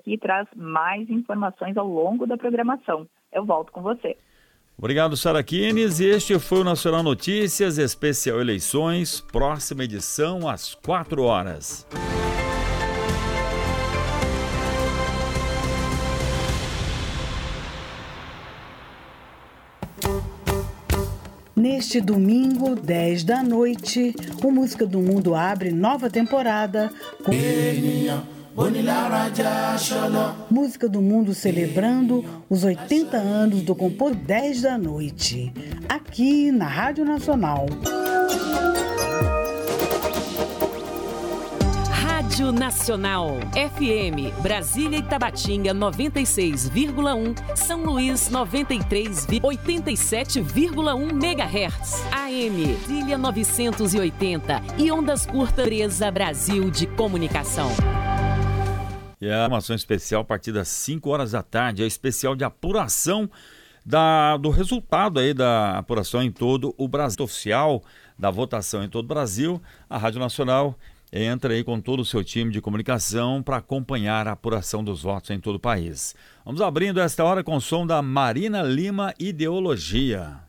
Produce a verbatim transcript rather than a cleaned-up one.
aqui e traz mais informações ao longo da programação. Eu volto com você. Obrigado, Sara Kines. E este foi o Nacional Notícias, especial eleições, próxima edição às quatro horas. Neste domingo, dez da noite, o Música do Mundo abre nova temporada com Música do Mundo celebrando os oitenta anos do compositor. dez da noite, aqui na Rádio Nacional. Rádio Nacional, F M, Brasília e Tabatinga noventa e seis vírgula um, São Luís noventa e três, oitenta e sete vírgula um megahertz, A M, Brasília novecentos e oitenta e ondas curtas Presa Brasil de Comunicação. E a informação especial a partir das cinco horas da tarde, é especial de apuração da, do resultado aí da apuração em todo o Brasil, oficial da votação em todo o Brasil. A Rádio Nacional entra aí com todo o seu time de comunicação para acompanhar a apuração dos votos em todo o país. Vamos abrindo esta hora com o som da Marina Lima, Ideologia.